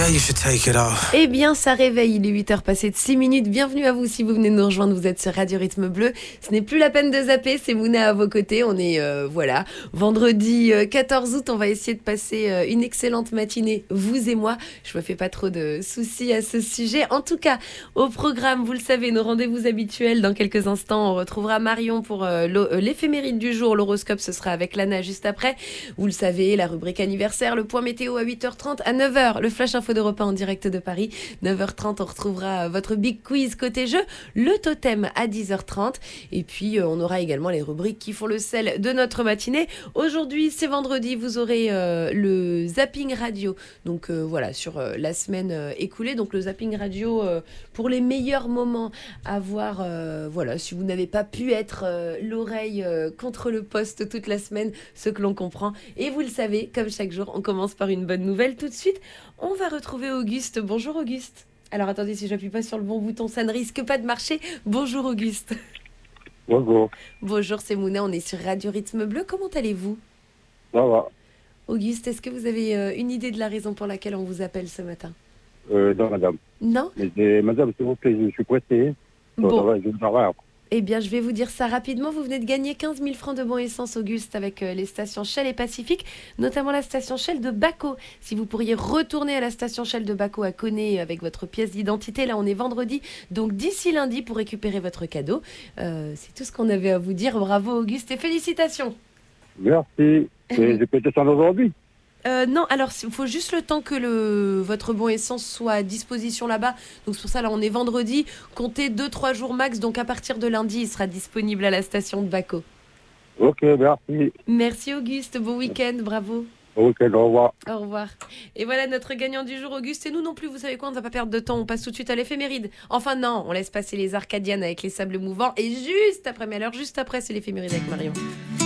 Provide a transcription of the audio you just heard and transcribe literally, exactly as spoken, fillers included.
you should take it off. Eh bien, ça réveille, il est huit heures passées de six minutes. Bienvenue à vous si vous venez de nous rejoindre, vous êtes sur Radio Rythme Bleu. Ce n'est plus la peine de zapper, c'est Mouna à vos côtés. On est, euh, voilà, vendredi euh, quatorze août, on va essayer de passer euh, une excellente matinée, vous et moi. Je me fais pas trop de soucis à ce sujet. En tout cas, au programme, vous le savez, nos rendez-vous habituels. Dans quelques instants, on retrouvera Marion pour euh, l'éphéméride du jour. L'horoscope, ce sera avec Lana juste après. Vous le savez, la rubrique anniversaire, le point météo à huit heures trente, à neuf heures, le flash info d'Europe un en direct de Paris. neuf heures trente, on retrouvera votre big quiz côté jeu, le totem à dix heures trente. Et puis, euh, on aura également les rubriques qui font le sel de notre matinée. Aujourd'hui, c'est vendredi, vous aurez euh, le zapping radio. Donc euh, voilà, sur euh, la semaine euh, écoulée. Donc le zapping radio euh, pour les meilleurs moments à voir. Euh, voilà, si vous n'avez pas pu être euh, l'oreille euh, contre le poste toute la semaine, ce que l'on comprend. Et vous le savez, comme chaque jour, on commence par une bonne nouvelle. Tout de suite, on va retrouver Auguste. Bonjour Auguste. Alors attendez, si j'appuie pas sur le bon bouton, ça ne risque pas de marcher. Bonjour Auguste. Bonjour. Bonjour, c'est Mouna, on est sur Radio Rythme Bleu. Comment allez-vous ? Ça va. Auguste, est-ce que vous avez euh, une idée de la raison pour laquelle on vous appelle ce matin ? Euh, non, madame. Non ? Mais, euh, madame, s'il vous plaît, je suis pressé. Je Bon. travaille, je travaille. Eh bien, je vais vous dire ça rapidement. Vous venez de gagner quinze mille francs de bons essence, Auguste, avec euh, les stations Shell et Pacifique, notamment la station Shell de Baco. Si vous pourriez retourner à la station Shell de Baco à Connay avec votre pièce d'identité, là on est vendredi, donc d'ici lundi pour récupérer votre cadeau. Euh, c'est tout ce qu'on avait à vous dire. Bravo Auguste et félicitations. Merci. Et j'ai pu descendre aujourd'hui. Euh, non, alors il faut juste le temps que le, votre bon essence soit à disposition là-bas. Donc c'est pour ça, là on est vendredi, comptez deux trois jours max. Donc à partir de lundi, il sera disponible à la station de Baco. Ok, merci. Merci Auguste, bon week-end, bravo. Ok, au revoir. Au revoir. Et voilà notre gagnant du jour, Auguste. Et nous non plus, vous savez quoi, on ne va pas perdre de temps, on passe tout de suite à l'éphéméride. Enfin non, on laisse passer les Arcadianes avec les sables mouvants. Et juste après, mais alors juste après, c'est l'éphéméride avec Marion.